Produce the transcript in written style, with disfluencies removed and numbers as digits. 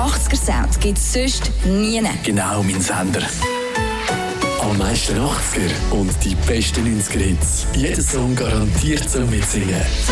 80er-Sound gibt es sonst nie. Genau, mein Sender. Am meisten 80er und die besten 90er-Hits. Jeder Song garantiert zum Mitsingen.